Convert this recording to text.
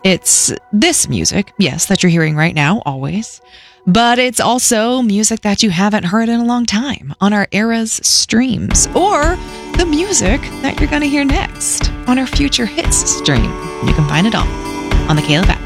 It's this music, yes, that you're hearing right now, always. But it's also music that you haven't heard in a long time on our Eras streams, or the music that you're going to hear next on our Future Hits stream. You can find it all on the Caleb app.